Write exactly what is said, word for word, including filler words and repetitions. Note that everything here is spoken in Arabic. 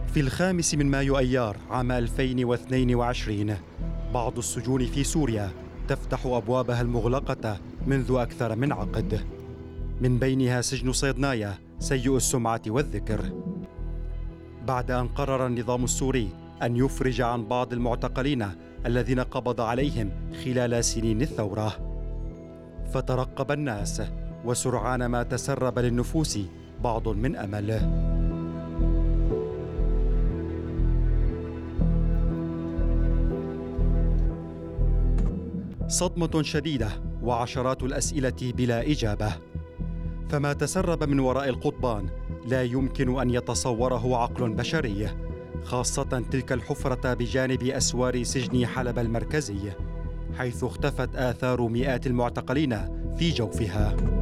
في الخامس من مايو أيار عام ألفين واثنين وعشرين بعض السجون في سوريا تفتح أبوابها المغلقة منذ أكثر من عقد، من بينها سجن صيدنايا سيء السمعة والذكر، بعد أن قرر النظام السوري أن يفرج عن بعض المعتقلين الذين قبض عليهم خلال سنين الثورة. فترقب الناس، وسرعان ما تسرب للنفوس بعض من أمل. صدمة شديدة وعشرات الأسئلة بلا إجابة، فما تسرب من وراء القضبان لا يمكن أن يتصوره عقل بشري، خاصة تلك الحفرة بجانب أسوار سجن حلب المركزي، حيث اختفت آثار مئات المعتقلين في جوفها.